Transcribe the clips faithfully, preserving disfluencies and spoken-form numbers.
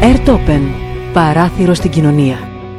Airtopen. Παράθυρο στην κοινωνία.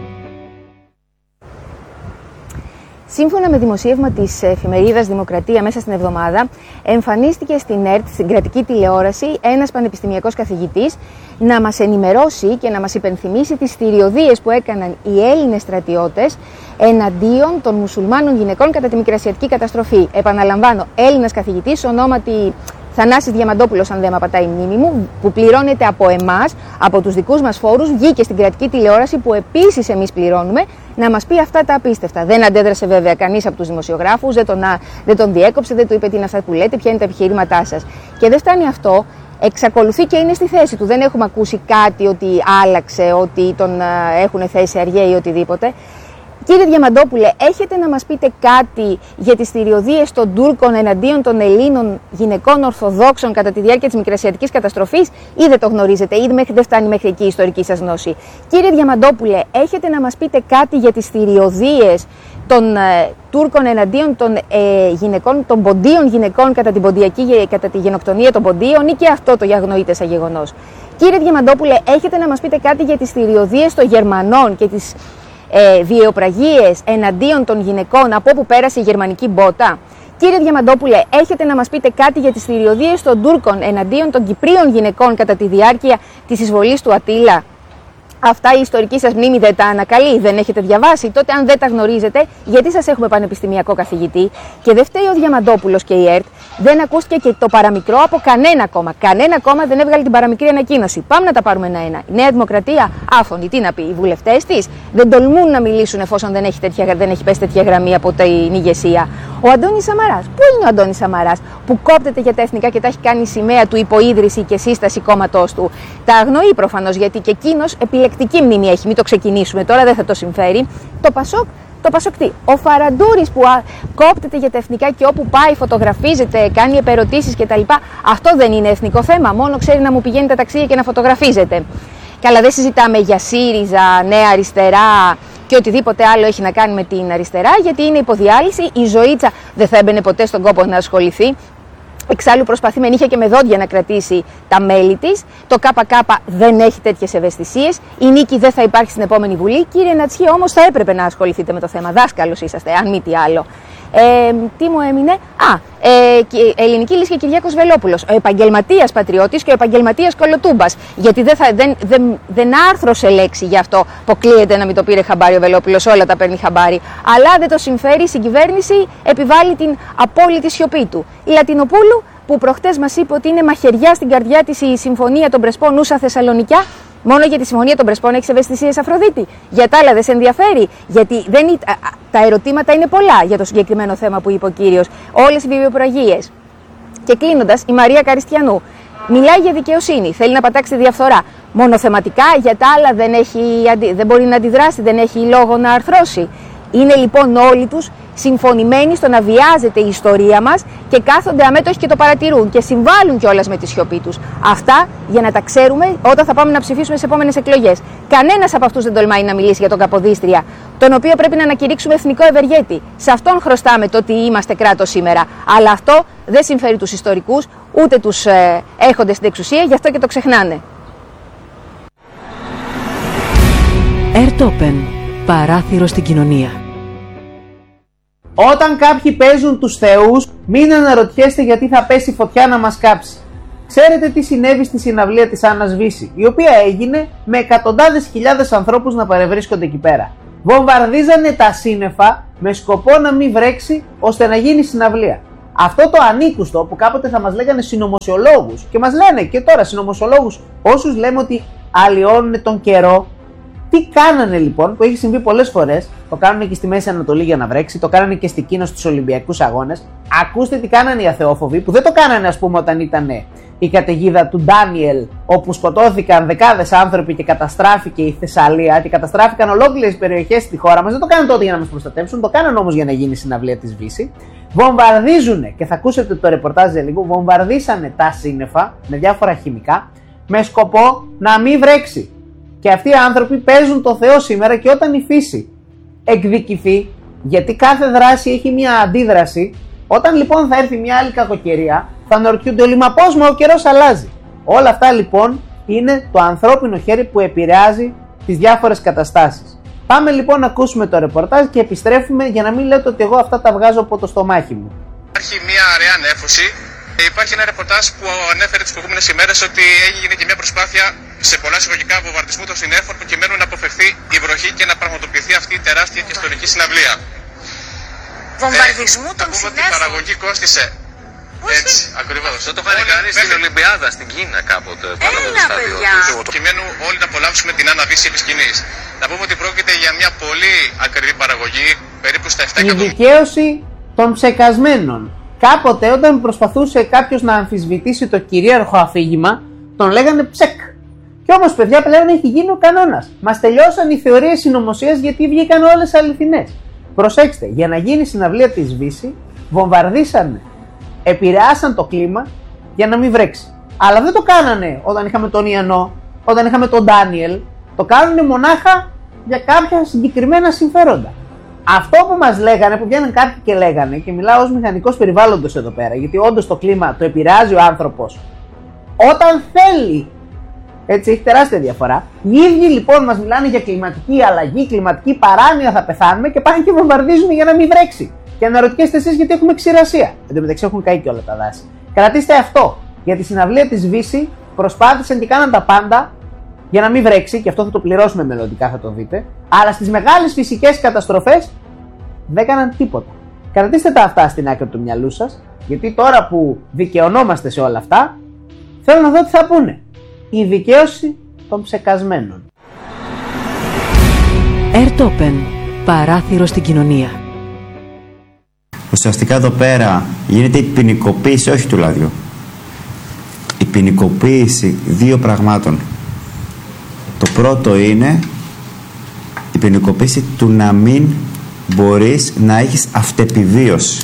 Σύμφωνα με δημοσίευμα της εφημερίδας Δημοκρατία μέσα στην εβδομάδα, εμφανίστηκε στην ΕΡΤ, στην κρατική τηλεόραση, ένας πανεπιστημιακός καθηγητής να μας ενημερώσει και να μας υπενθυμίσει τις θηριωδίες που έκαναν οι Έλληνες στρατιώτες εναντίον των μουσουλμάνων γυναικών κατά τη Μικρασιατική καταστροφή. Επαναλαμβάνω, Έλληνας καθηγητής, ονόματι Θανάσης Διαμαντόπουλος, αν δεν με απατάει η μνήμη μου, που πληρώνεται από εμάς, από τους δικούς μας φόρους, βγήκε στην κρατική τηλεόραση που επίσης εμείς πληρώνουμε, να μας πει αυτά τα απίστευτα. Δεν αντέδρασε βέβαια κανείς από τους δημοσιογράφους, δεν τον, δεν τον διέκοψε, δεν του είπε τι είναι αυτά που λέτε, ποια είναι τα επιχειρήματά σας. Και δεν φτάνει αυτό, εξακολουθεί και είναι στη θέση του. Δεν έχουμε ακούσει κάτι ότι άλλαξε, ότι τον έχουν θέσει αργέ ή οτιδήποτε. Κύριε Διαμαντόπουλε, έχετε να μας πείτε κάτι για τις θηριωδίες των Τούρκων εναντίον των Ελλήνων γυναικών Ορθοδόξων κατά τη διάρκεια της Μικρασιατικής καταστροφής, ή δεν το γνωρίζετε, ή δεν φτάνει μέχρι εκεί η ιστορική σας γνώση? Κύριε Διαμαντόπουλε, έχετε να μας πείτε κάτι για τις θηριωδίες των ε, Τούρκων εναντίον των ε, γυναικών, των ποντίων γυναικών κατά την ποντιακή, κατά τη γενοκτονία των ποντίων, ή και αυτό το αγνοείτε σαν γεγονός? Κύριε Διαμαντόπουλε, έχετε να μας πείτε κάτι για τις θηριωδίες των Γερμανών και τις Ε, βιαιοπραγίες εναντίον των γυναικών από όπου πέρασε η γερμανική μπότα? Κύριε Διαμαντόπουλε, έχετε να μας πείτε κάτι για τις θηριωδίες των Τούρκων εναντίον των Κυπρίων γυναικών κατά τη διάρκεια της εισβολής του Ατήλα? Αυτά η ιστορική σας μνήμη δεν τα ανακαλεί, δεν έχετε διαβάσει? Τότε, αν δεν τα γνωρίζετε, γιατί σας έχουμε πανεπιστημιακό καθηγητή? Και δεν φταίει ο Διαμαντόπουλος και η ΕΡΤ, δεν ακούστηκε και το παραμικρό από κανένα κόμμα. Κανένα κόμμα δεν έβγαλε την παραμικρή ανακοίνωση. Πάμε να τα πάρουμε ένα-ένα. Η Νέα Δημοκρατία, άφωνη, τι να πει, οι βουλευτές της δεν τολμούν να μιλήσουν εφόσον δεν έχει, τέτοια, δεν έχει πέσει τέτοια γραμμή από την ηγεσία. Ο Αντώνης Σαμαράς. Πού είναι ο Αντώνης Σαμαράς που κόπτεται για τα εθνικά και τα έχει κάνει σημαία του υποίδρυση και σύσταση κόμματός του? Τα αγνοεί προφανώς, γιατί και εκείνος επιλεκτική μνήμη έχει. Μην το ξεκινήσουμε τώρα, δεν θα το συμφέρει. Το Πασόκ. Το Πασοκτή. Ο Φαραντούρης που α, κόπτεται για τα εθνικά και όπου πάει φωτογραφίζεται, κάνει επερωτήσεις κτλ. Αυτό δεν είναι εθνικό θέμα. Μόνο ξέρει να μου πηγαίνει τα ταξίδια και να φωτογραφίζεται. Καλά, δεν συζητάμε για ΣΥΡΙΖΑ, Νέα Αριστερά και οτιδήποτε άλλο έχει να κάνει με την αριστερά, γιατί είναι υποδιάλυση. Η Ζωήτσα δεν θα έμπαινε ποτέ στον κόπο να ασχοληθεί. Εξάλλου προσπαθεί με νύχια και με δόντια να κρατήσει τα μέλη της. Το ΚΚ δεν έχει τέτοιες ευαισθησίες. Η Νίκη δεν θα υπάρχει στην επόμενη Βουλή. Κύριε Νατσχή, όμως θα έπρεπε να ασχοληθείτε με το θέμα. Δάσκαλος είσαστε, αν μη τι άλλο. Ε, τι μου έμεινε? Α, ε, Ελληνική Λύση και Κυριάκος Βελόπουλος. Ο επαγγελματίας πατριώτης και ο επαγγελματίας κολοτούμπας. Γιατί δεν, θα, δεν, δεν, δεν άρθρωσε λέξη γι' αυτό. Αποκλείεται να μην το πήρε χαμπάρι ο Βελόπουλος, όλα τα παίρνει χαμπάρι. Αλλά δεν το συμφέρει, η συγκυβέρνηση επιβάλλει την απόλυτη σιωπή του. Η Λατινοπούλου, που προχτές μας είπε ότι είναι μαχαιριά στην καρδιά της η Συμφωνία των Πρεσπών ούσα Θεσσαλονικιά. Μόνο για τη Συμφωνία των Πρεσπών έχεις ευαισθησίες, Αφροδίτη? Για τα άλλα δεν σε ενδιαφέρει? Γιατί δεν, τα ερωτήματα είναι πολλά για το συγκεκριμένο θέμα που είπε ο κύριος. Όλες οι βιβλιοπραγίες. Και κλείνοντας, η Μαρία Καριστιανού μιλάει για δικαιοσύνη, θέλει να πατάξει τη διαφθορά. Μονοθεματικά, για τα άλλα δεν, έχει, δεν μπορεί να αντιδράσει, δεν έχει λόγο να αρθρώσει. Είναι λοιπόν όλοι τους συμφωνημένοι στο να βιάζεται η ιστορία μας και κάθονται αμέτωχοι και το παρατηρούν και συμβάλλουν κιόλας με τη σιωπή τους. Αυτά για να τα ξέρουμε όταν θα πάμε να ψηφίσουμε σε επόμενες εκλογές. Κανένας από αυτούς δεν τολμάει να μιλήσει για τον Καποδίστρια, τον οποίο πρέπει να ανακηρύξουμε εθνικό ευεργέτη. Σε αυτόν χρωστάμε το ότι είμαστε κράτος σήμερα. Αλλά αυτό δεν συμφέρει τους ιστορικούς, ούτε τους ε, έχοντες στην εξουσία, γι' αυτό και το ξεχνάνε. Airtopen. Παράθυρο στην κοινωνία. Όταν κάποιοι παίζουν τους θεούς, μην αναρωτιέστε γιατί θα πέσει φωτιά να μας κάψει. Ξέρετε τι συνέβη στη συναυλία της Άννας Βύση, η οποία έγινε με εκατοντάδες χιλιάδες ανθρώπους να παρευρίσκονται εκεί πέρα. Βομβαρδίζανε τα σύννεφα με σκοπό να μην βρέξει ώστε να γίνει συναυλία. Αυτό το ανήκουστο που κάποτε θα μας λέγανε συνωμοσιολόγους, και μας λένε και τώρα συνωμοσιολόγους όσους λέμε ότι αλλοιώνουν τον καιρό. Τι κάνανε λοιπόν, που έχει συμβεί πολλές φορές, το κάνανε και στη Μέση Ανατολή για να βρέξει, το κάνανε και στην Κίνα στους Ολυμπιακούς Αγώνες. Ακούστε τι κάνανε οι αθεόφοβοι, που δεν το κάνανε ας πούμε όταν ήταν η καταιγίδα του Ντάνιελ, όπου σκοτώθηκαν δεκάδες άνθρωποι και καταστράφηκε η Θεσσαλία και καταστράφηκαν ολόκληρες περιοχές στη χώρα μας. Δεν το κάνανε τότε για να μας προστατεύσουν, το κάνανε όμως για να γίνει η συναυλία της Βύση. Βομβαρδίζουνε, και θα ακούσετε το ρεπορτάζ σε λίγο, βομβαρδίσανε τα σύννεφα με διάφορα χημικά με σκοπό να μην βρέξει. Και αυτοί οι άνθρωποι παίζουν το Θεό σήμερα, και όταν η φύση εκδικηθεί, γιατί κάθε δράση έχει μια αντίδραση, όταν λοιπόν θα έρθει μια άλλη κακοκαιρία, θα αναρωτιούνται όλοι, μα πώς, μα ο καιρός αλλάζει. Όλα αυτά λοιπόν είναι το ανθρώπινο χέρι που επηρεάζει τις διάφορες καταστάσεις. Πάμε λοιπόν να ακούσουμε το ρεπορτάζ και επιστρέφουμε για να μην λέτε ότι εγώ αυτά τα βγάζω από το στομάχι μου. Υπάρχει μια αραιά νέφωση. Υπάρχει ένα ρεπορτάζ που ανέφερε τις προηγούμενες ημέρες ότι έγινε και μια προσπάθεια σε πολλά εισαγωγικά βομβαρδισμού των συννέφων προκειμένου να αποφευθεί η βροχή και να πραγματοποιηθεί αυτή η τεράστια και ιστορική συναυλία. Βομβαρδισμού ε, των συννέφων. Η παραγωγή κόστισε. Έτσι, ακριβώς. Αυτό το είχαν κάνει στην Ολυμπιάδα στην Κίνα κάποτε. Έλα, παιδιά. Προκειμένου όλοι να απολαύσουμε την αναβίση επί σκηνής. Να πούμε ότι πρόκειται για μια πολύ ακριβή παραγωγή, περίπου στα επτά εκατομμύρια. Η δικαίωση των ψεκασμένων. Κάποτε όταν προσπαθούσε κάποιος να αμφισβητήσει το κυρίαρχο αφήγημα, τον λέγανε ψεκ. Και όμως, παιδιά, πλέον έχει γίνει ο κανόνας. Μας τελειώσαν οι θεωρίες συνωμοσίας γιατί βγήκαν όλες αληθινές. Προσέξτε, για να γίνει η συναυλία της Βύση, βομβαρδίσανε, επηρεάσαν το κλίμα για να μην βρέξει. Αλλά δεν το κάνανε όταν είχαμε τον Ιαννό, όταν είχαμε τον Ντάνιελ. Το κάνανε μονάχα για κάποια συγκεκριμένα συμφέροντα. Αυτό που μας λέγανε, που βγαίνουν κάποιοι και λέγανε, και μιλάω ως μηχανικός περιβάλλοντος εδώ πέρα, γιατί όντως το κλίμα το επηρεάζει ο άνθρωπος όταν θέλει. Έτσι, έχει τεράστια διαφορά. Οι ίδιοι λοιπόν μας μιλάνε για κλιματική αλλαγή, κλιματική παράνοια, θα πεθάνουμε και πάνε και βομβαρδίζουν για να μην βρέξει. Και αναρωτιέστε εσείς γιατί έχουμε ξηρασία. Εν τω μεταξύ έχουν καεί και όλα τα δάση. Κρατήστε αυτό. Για τη συναυλία της Βύση προσπάθησαν και κάναν τα πάντα για να μην βρέξει, και αυτό θα το πληρώσουμε μελλοντικά, θα το δείτε. Αλλά στις μεγάλες φυσικές καταστροφές δεν έκαναν τίποτα. Κρατήστε τα αυτά στην άκρη του μυαλού σας, γιατί τώρα που δικαιωνόμαστε σε όλα αυτά, θέλω να δω τι θα πούνε. Η δικαίωση των ψεκασμένων. Ερτόπεν. Παράθυρο στην κοινωνία. Ουσιαστικά εδώ πέρα γίνεται η ποινικοποίηση όχι του λαδιού. Η ποινικοποίηση δύο πραγμάτων. Το πρώτο είναι η ποινικοποίηση του να μην μπορείς να έχεις αυτεπιβίωση.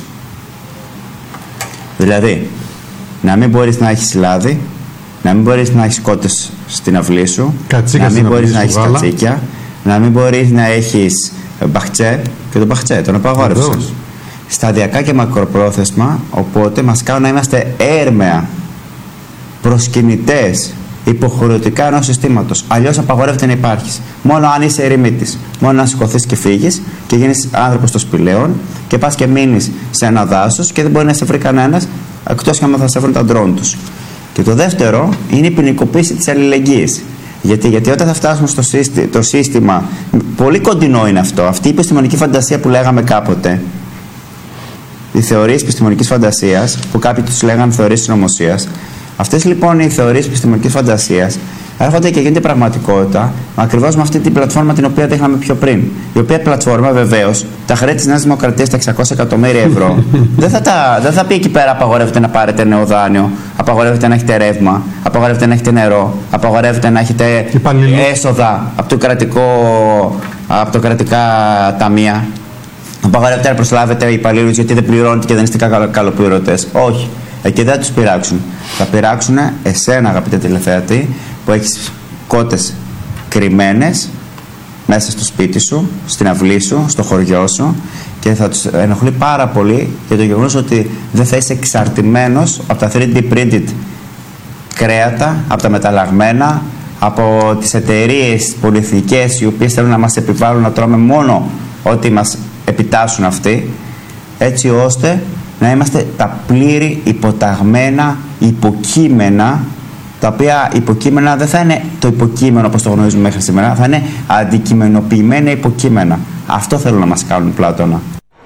Δηλαδή, να μην μπορείς να έχεις λάδι, να μην μπορείς να έχεις κότες στην αυλή σου, κατσίκα, να μην μπορείς να έχεις γάλα. κατσίκια, να μην μπορείς να έχεις μπαχτσέ, και τον μπαχτσέ τον απαγόρευσαν. Σταδιακά και μακροπρόθεσμα, οπότε μας κάνουν να είμαστε έρμεα, προσκυνητές, υποχρεωτικά ενός συστήματος. Αλλιώς απαγορεύεται να υπάρχεις. Μόνο αν είσαι ερημίτης. Μόνο να σηκωθείς και φύγεις και γίνεις άνθρωπος των σπηλαίων και πας και μείνεις σε ένα δάσος και δεν μπορεί να σε βρει κανένας, εκτός και άμα θα σε βρουν τα ντρόν τους. Και το δεύτερο είναι η ποινικοποίηση της αλληλεγγύης. Γιατί, γιατί όταν θα φτάσουμε στο σύστη, το σύστημα, πολύ κοντινό είναι αυτό, αυτή η επιστημονική φαντασία που λέγαμε κάποτε, οι θεωρίες επιστημονικής φαντασίας, που κάποιοι τους λέγανε θεωρίες συνωμοσίας, αυτές λοιπόν οι θεωρίες επιστημονικής φαντασίας έρχονται και γίνεται πραγματικότητα ακριβώς με αυτή την πλατφόρμα την οποία δείχναμε πιο πριν. Η οποία πλατφόρμα βεβαίως, τα χρέη της Νέας Δημοκρατίας, τα εξακόσια εκατομμύρια ευρώ, δεν, θα τα, δεν θα πει εκεί πέρα απαγορεύεται να πάρετε νέο δάνειο, απαγορεύεται να έχετε ρεύμα, απαγορεύεται να έχετε νερό, απαγορεύεται να έχετε έσοδα από το, κρατικό, από το κρατικά ταμεία, απαγορεύεται να προσλάβετε υπαλλήλους γιατί δεν πληρώνετε και δεν είστε καλοπληρωτές. Όχι. Εκεί δεν θα τους πειράξουν. Θα πειράξουν εσένα, αγαπητέ τηλεθεατή, που έχεις κότες κρυμμένες μέσα στο σπίτι σου, στην αυλή σου, στο χωριό σου, και θα τους ενοχλεί πάρα πολύ για το γεγονός ότι δεν θα είσαι εξαρτημένος από τα θρι ντι printed κρέατα, από τα μεταλλαγμένα, από τις εταιρείες πολυεθνικές οι οποίες θέλουν να μας επιβάλλουν να τρώμε μόνο ό,τι μας επιτάσσουν αυτοί, έτσι ώστε να είμαστε τα πλήρη υποταγμένα υποκείμενα, τα οποία υποκείμενα δεν θα είναι το υποκείμενο όπως το γνωρίζουμε μέχρι σήμερα, θα είναι αντικειμενοποιημένα υποκείμενα. Αυτό θέλουν να μας κάνουν, Πλάτωνα.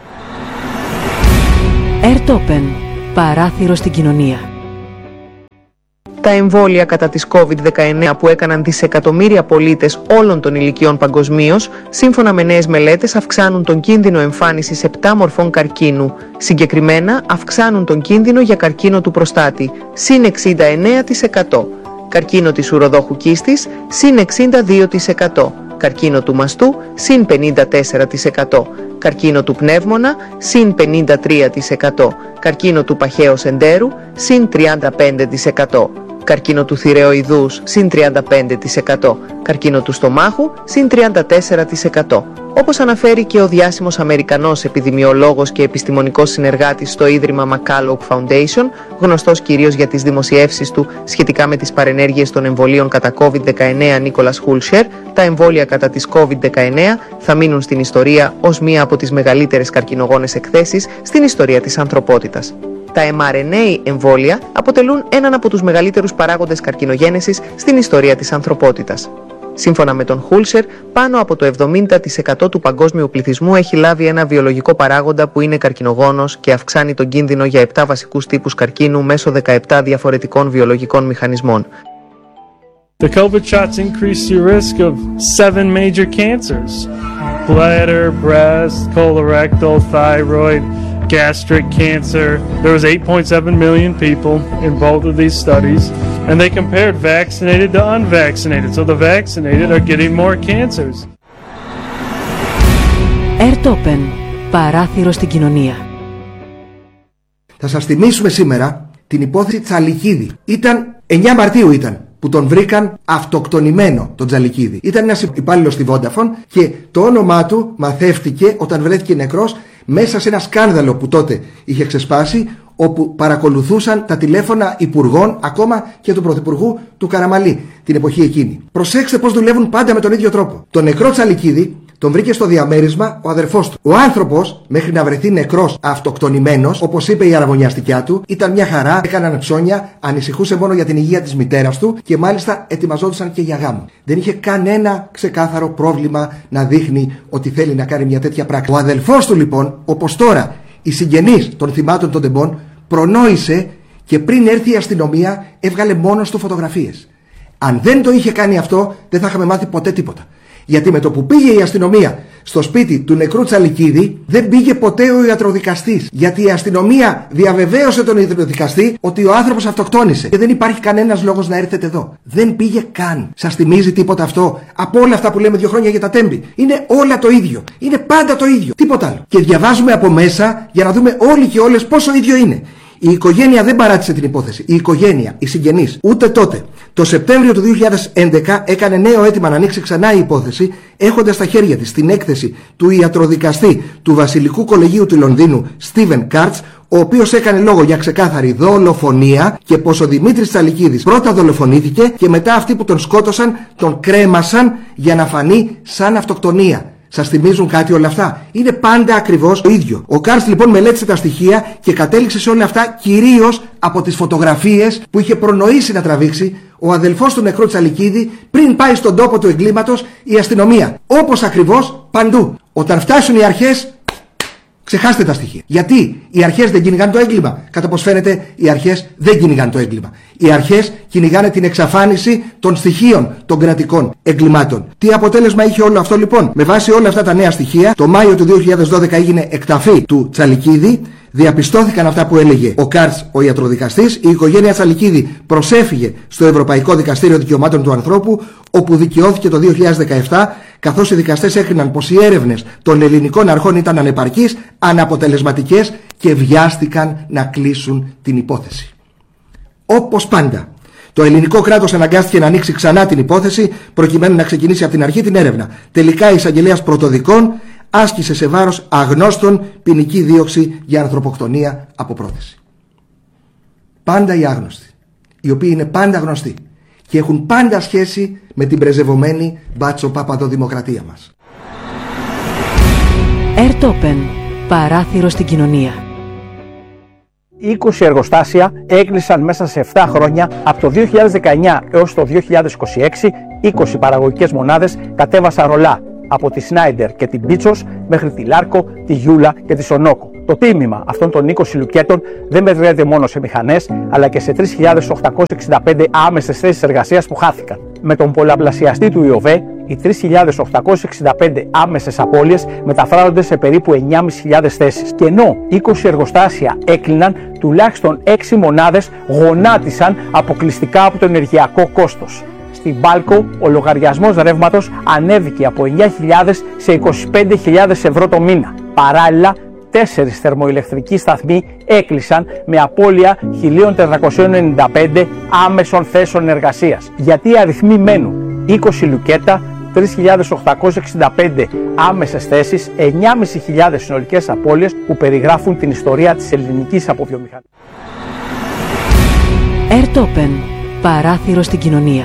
Ερτόπεν. Παράθυρο στην κοινωνία. Τα εμβόλια κατά της κόβιντ δεκαεννέα που έκαναν δισεκατομμύρια πολίτες όλων των ηλικιών παγκοσμίως, σύμφωνα με νέες μελέτες, αυξάνουν τον κίνδυνο εμφάνισης επτά μορφών καρκίνου. Συγκεκριμένα, αυξάνουν τον κίνδυνο για καρκίνο του προστάτη, συν εξήντα εννέα τοις εκατό, καρκίνο της ουροδόχου κίστης, συν εξήντα δύο τοις εκατό, καρκίνο του μαστού, συν πενήντα τέσσερα τοις εκατό, καρκίνο του πνεύμονα, συν πενήντα τρία τοις εκατό, καρκίνο του παχαίου εντέρου, συν τριάντα πέντε τοις εκατό, καρκίνο του θηρεοειδούς συν τριάντα πέντε τοις εκατό, καρκίνο του στομάχου συν τριάντα τέσσερα τοις εκατό. Όπως αναφέρει και ο διάσημος Αμερικανός επιδημιολόγος και επιστημονικός συνεργάτης στο Ίδρυμα McCulloch Foundation, γνωστός κυρίως για τις δημοσιεύσεις του σχετικά με τις παρενέργειες των εμβολίων κατά κόβιντ δεκαεννέα Νίκολας Χούλσερ, τα εμβόλια κατά της κόβιντ δεκαεννέα θα μείνουν στην ιστορία ως μία από τις μεγαλύτερες καρκινογόνες εκθέσεις στην ιστορία της ανθρωπότητας. Τα εμ αρ εν έι εμβόλια αποτελούν έναν από τους μεγαλύτερους παράγοντες καρκινογένεσης στην ιστορία της ανθρωπότητας. Σύμφωνα με τον Χούλσερ, πάνω από το εβδομήντα τοις εκατό του παγκόσμιου πληθυσμού έχει λάβει ένα βιολογικό παράγοντα που είναι καρκινογόνος και αυξάνει τον κίνδυνο για επτά βασικούς τύπους καρκίνου μέσω δεκαεπτά διαφορετικών βιολογικών μηχανισμών. The COVID shots increase your risk of seven major cancers: bladder, breast, colorectal, thyroid, gastric cancer. There was eight point seven million people in both of these studies, and they compared vaccinated to unvaccinated. So the vaccinated are getting more cancers. Airtopen, παράθυρο στην κοινωνία. Θα σας θυμίσουμε σήμερα την υπόθεση Τσαλικίδη. Ήταν εννέα Μαρτίου ήταν που τον βρήκαν αυτοκτονημένο τον Τσαλικίδη. Ήταν ένας υπάλληλος στη Vodafone και το όνομά του μαθεύτηκε όταν βρέθηκε νεκρός μέσα σε ένα σκάνδαλο που τότε είχε ξεσπάσει, όπου παρακολουθούσαν τα τηλέφωνα υπουργών, ακόμα και του πρωθυπουργού του Καραμαλή την εποχή εκείνη. Προσέξτε πώς δουλεύουν πάντα με τον ίδιο τρόπο. Τον νεκρό Τσαλικίδη τον βρήκε στο διαμέρισμα ο αδερφός του. Ο άνθρωπος, μέχρι να βρεθεί νεκρός αυτοκτονημένος, όπως είπε η αραβωνιαστικιά του, ήταν μια χαρά, έκαναν ψώνια, ανησυχούσε μόνο για την υγεία της μητέρας του και μάλιστα ετοιμαζόντουσαν και για γάμο. Δεν είχε κανένα ξεκάθαρο πρόβλημα να δείχνει ότι θέλει να κάνει μια τέτοια πράξη. Ο αδελφός του λοιπόν, όπως τώρα οι συγγενείς των θυμάτων των τεμπών, προνόησε και πριν έρθει η αστυνομία έβγαλε μόνος του φωτογραφίες. Αν δεν το είχε κάνει αυτό, δεν θα είχαμε μάθει ποτέ τίποτα. Γιατί με το που πήγε η αστυνομία στο σπίτι του νεκρού Τσαλικίδη, δεν πήγε ποτέ ο ιατροδικαστής. Γιατί η αστυνομία διαβεβαίωσε τον ιατροδικαστή ότι ο άνθρωπος αυτοκτόνησε και δεν υπάρχει κανένας λόγος να έρθετε εδώ. Δεν πήγε καν. Σας θυμίζει τίποτα αυτό από όλα αυτά που λέμε δύο χρόνια για τα τέμπη? Είναι όλα το ίδιο. Είναι πάντα το ίδιο. Τίποτα άλλο. Και διαβάζουμε από μέσα για να δούμε όλοι και όλες πόσο ίδιο είναι. Η οικογένεια δεν παράτησε την υπόθεση. Η οικογένεια, οι συγγενείς, ούτε τότε. Το Σεπτέμβριο του δύο χιλιάδες έντεκα έκανε νέο αίτημα να ανοίξει ξανά η υπόθεση, έχοντας στα χέρια της την έκθεση του ιατροδικαστή του Βασιλικού Κολεγίου του Λονδίνου, Στίβεν Κάρτς, ο οποίος έκανε λόγο για ξεκάθαρη δολοφονία και πως ο Δημήτρης Τσαλικίδης πρώτα δολοφονήθηκε και μετά αυτοί που τον σκότωσαν τον κρέμασαν για να φανεί σαν αυτοκτονία. Σας θυμίζουν κάτι όλα αυτά? Είναι πάντα ακριβώς το ίδιο. Ο Κάρτς λοιπόν μελέτησε τα στοιχεία και κατέληξε σε όλα αυτά κυρίως από τις φωτογραφίες που είχε προνοήσει να τραβήξει ο αδελφός του νεκρού Τσαλικίδη πριν πάει στον τόπο του εγκλήματος η αστυνομία. Όπως ακριβώς παντού. Όταν φτάσουν οι αρχές, ξεχάστε τα στοιχεία. Γιατί οι αρχές δεν κυνηγάνε το έγκλημα? Κατά πως φαίνεται, οι αρχές δεν κυνηγάνε το έγκλημα. Οι αρχές κυνηγάνε την εξαφάνιση των στοιχείων των κρατικών εγκλημάτων. Τι αποτέλεσμα είχε όλο αυτό λοιπόν? Με βάση όλα αυτά τα νέα στοιχεία, το Μάιο του δύο χιλιάδες δώδεκα έγινε εκταφή του Τσαλικίδη. Διαπιστώθηκαν αυτά που έλεγε ο Κάρτς, ο ιατροδικαστής. Η οικογένεια Τσαλικίδη προσέφυγε στο Ευρωπαϊκό Δικαστήριο Δικαιωμάτων του Ανθρώπου, όπου δικαιώθηκε το δύο χιλιάδες δεκαεπτά, καθώς οι δικαστές έκριναν πως οι έρευνες των ελληνικών αρχών ήταν ανεπαρκείς, αναποτελεσματικές και βιάστηκαν να κλείσουν την υπόθεση. Όπως πάντα, το ελληνικό κράτος αναγκάστηκε να ανοίξει ξανά την υπόθεση προκειμένου να ξεκινήσει από την αρχή την έρευνα. Τελικά, η εισαγγελέας πρωτοδικών άσκησε σε βάρος αγνώστων ποινική δίωξη για ανθρωποκτονία από πρόθεση. Πάντα οι άγνωστοι, οι οποίοι είναι πάντα γνωστοί και έχουν πάντα σχέση με την πρεζευωμένη μπάτσο παπαδοδημοκρατία μας. Airtopen, παράθυρο στην κοινωνία. είκοσι εργοστάσια έκλεισαν μέσα σε επτά χρόνια, από το δύο χιλιάδες δεκαεννιά έως το δύο χιλιάδες είκοσι έξι, είκοσι παραγωγικές μονάδες κατέβασαν ρολά, από τη Σνάιντερ και την Πίτσος μέχρι τη Λάρκο, τη Γιούλα και τη Σονόκο. Το τίμημα αυτών των είκοσι λουκέτων δεν μετριέται μόνο σε μηχανές, αλλά και σε τρεις χιλιάδες οκτακόσιες εξήντα πέντε άμεσες θέσεις εργασίας που χάθηκαν. Με τον πολλαπλασιαστή του ΙΟΒΕ, οι τρεις χιλιάδες οκτακόσιες εξήντα πέντε άμεσες απώλειες μεταφράζονται σε περίπου εννιά χιλιάδες πεντακόσιες θέσεις. Και ενώ είκοσι εργοστάσια έκλειναν, τουλάχιστον έξι μονάδες γονάτισαν αποκλειστικά από το ενεργειακό κόστος. Στην Μπάλκο, ο λογαριασμός ρεύματος ανέβηκε από εννιά χιλιάδες σε είκοσι πέντε χιλιάδες ευρώ το μήνα. Παράλληλα, τέσσερις θερμοηλεκτρικοί σταθμοί έκλεισαν με απώλεια χίλια τετρακόσια ενενήντα πέντε άμεσων θέσεων εργασίας. Γιατί οι αριθμοί μένουν: είκοσι λουκέτα, τρεις χιλιάδες οκτακόσιες εξήντα πέντε άμεσες θέσεις, εννιά χιλιάδες πεντακόσιες συνολικές απώλειες που περιγράφουν την ιστορία της ελληνικής αποβιομηχανίας. Airtopen. Παράθυρο στην κοινωνία.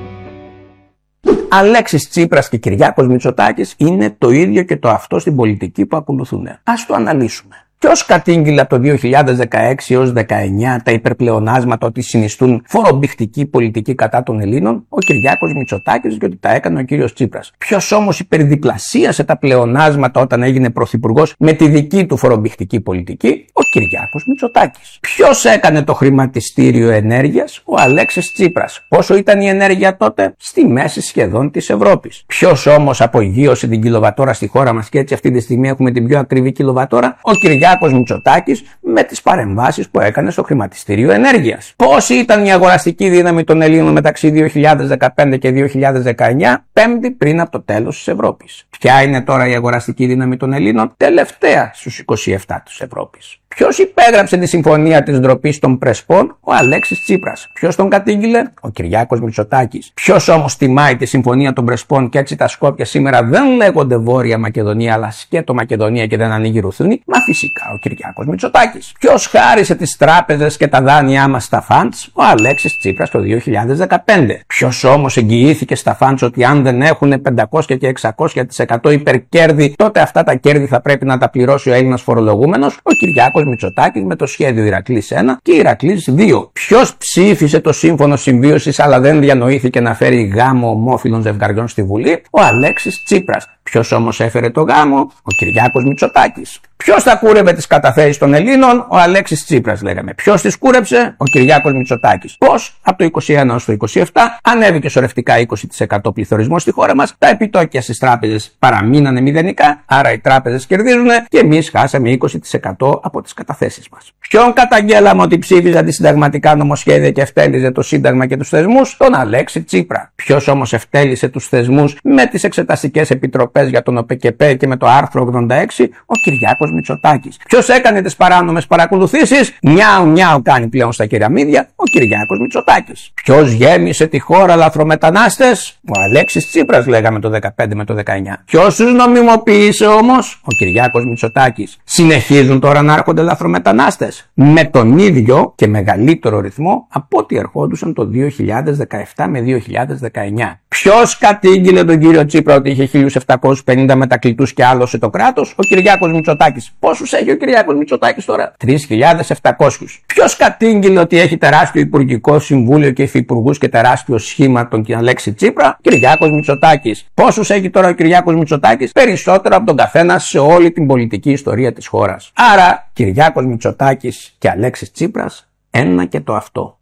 Αλέξης Τσίπρας και Κυριάκος Μητσοτάκης είναι το ίδιο και το αυτό στην πολιτική που ακολουθούν. Ας το αναλύσουμε. Ποιος κατήγγειλε από το δύο χιλιάδες δεκαέξι έως δεκαεννιά τα υπερπλεονάσματα ότι συνιστούν φορομπηχτική πολιτική κατά των Ελλήνων? Ο Κυριάκος Μητσοτάκης, και ότι τα έκανε ο κύριος Τσίπρας. Ποιος όμως υπερδιπλασίασε τα πλεονάσματα όταν έγινε πρωθυπουργός με τη δική του φορομπηχτική πολιτική? Ο Κυριάκος Μητσοτάκης. Ποιος έκανε το χρηματιστήριο ενέργειας? Ο Αλέξης Τσίπρας. Πόσο ήταν η ενέργεια τότε? Στη μέση σχεδόν της Ευρώπης. Ποιος όμως απογείωσε την κιλοβατόρα στη χώρα μας και έτσι αυτή τη στιγμή έχουμε την πιο ακριβή κιλοβατόρα? Ο Κυριάκος Μητσοτάκης, με τις παρεμβάσεις που έκανε στο χρηματιστήριο ενέργειας. Πόση ήταν η αγοραστική δύναμη των Ελλήνων μεταξύ δύο χιλιάδες δεκαπέντε και δύο χιλιάδες δεκαεννιά, πέμπτη πριν από το τέλος της Ευρώπης? Ποια είναι τώρα η αγοραστική δύναμη των Ελλήνων? Τελευταία στους είκοσι επτά της Ευρώπης. Ποιος υπέγραψε τη συμφωνία της ντροπής των Πρεσπών? Ο Αλέξης Τσίπρας. Ποιος τον κατήγγειλε? Ο Κυριάκος Μητσοτάκης. Ποιος όμως τιμάει τη συμφωνία των Πρεσπών και έτσι τα Σκόπια σήμερα δεν λέγονται Βόρεια Μακεδονία αλλά σκέτο Μακεδονία και δεν ανοίγει ρουθούνη? Μα φυσικά ο Κυριάκος Μητσοτάκης. Ποιος χάρισε τις τράπεζες και τα δάνειά μας στα φαντς? Ο Αλέξης Τσίπρας το δύο χιλιάδες δεκαπέντε. Ποιος όμως εγγυήθηκε στα φαντς ότι αν δεν έχουν πεντακόσια και εξακόσια τοις εκατό υπερκέρδη, τότε αυτά τα κέρδη θα πρέπει να τα πληρώσει ο Έλληνας φορολογούμενος? Ο Κυριάκος Μητσοτάκης με το σχέδιο Ηρακλής ένα και Ηρακλής δύο. Ποιος ψήφισε το σύμφωνο συμβίωσης αλλά δεν διανοήθηκε να φέρει γάμο ομόφυλων ζευγαριών στη Βουλή? Ο Αλέξης Τσίπρας. Ποιος όμως έφερε το γάμο? Ο Κυριάκος Μητσοτάκης. Ποιος θα κούρευε τις καταθέσεις των Ελλήνων? Ο Αλέξης Τσίπρας, λέγαμε. Ποιος τις κούρεψε? Ο Κυριάκος Μητσοτάκης. Πώς? Από το είκοσι ένα έως το είκοσι επτά ανέβηκε σωρευτικά είκοσι τοις εκατό πληθωρισμός στη χώρα μας, τα επιτόκια στις τράπεζες παραμείνανε μηδενικά, άρα οι τράπεζες κερδίζουν και εμείς χάσαμε είκοσι τοις εκατό από τις καταθέσεις μας. Ποιον καταγγέλαμε ότι ψήφιζε αντισυνταγματικά νομοσχέδια και ευτέλιζε το Σύνταγμα και τους θεσμούς? Τον Αλέξη Τσίπρα. Ποιος όμως ευτέλισε τους θεσμούς με τις εξεταστικές επιτροπές για τον ΟΠΕΚΕΠΕ και με το άρθρο ογδόντα έξι? Ο Κυριάκος Μητσοτάκης. Ποιος έκανε τις παράνομες παρακολουθήσεις? Νιάου νιάου κάνει πλέον στα κεραμίδια? Ο Κυριάκος Μητσοτάκης. Ποιος γέμισε τη χώρα λαθρομετανάστες? Ο Αλέξης Τσίπρας, λέγαμε το δεκαπέντε με το δεκαεννιά. Ποιος τους νομιμοποίησε όμως? Ο Κυριάκος Μητσοτάκης. Συνεχίζουν τώρα να έρχονται λαθρομετανάστες με τον ίδιο και μεγαλύτερο ρυθμό από ό,τι ερχόντουσαν το δύο χιλιάδες δεκαεπτά με δύο χιλιάδες δεκαεννιά. Ποιος κατήγγειλε τον κύριο Τσίπρα ότι είχε χίλια επτακόσιους πενήντα μετακλητούς και άλωσε το κράτος? Ο Κυριάκος Μητσοτάκης. Πόσους έχει ο Κυριάκος Μητσοτάκης τώρα? τρεις χιλιάδες επτακόσιους. Ποιος κατήγγειλε ότι έχει τεράστιο Υπουργικό Συμβούλιο και υφυπουργούς και τεράστιο σχήμα τον Αλέξη Τσίπρα? Κυριάκος Μητσοτάκης. Πόσους έχει τώρα ο Κυριάκος Μητσοτάκης? Περισσότερο από τον καθένα σε όλη την πολιτική ιστορία της χώρας. Άρα Κυριάκος Μητσοτάκης και Αλέξης Τσίπρας, ένα και το αυτό.